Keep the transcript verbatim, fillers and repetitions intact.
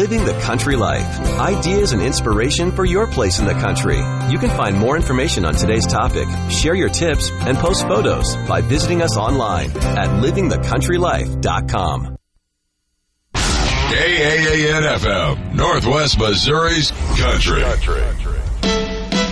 Living the Country Life. Ideas and inspiration for your place in the country. You can find more information on today's topic, share your tips, and post photos by visiting us online at living the country life dot com. K A A N F M, Northwest Missouri's Country. country.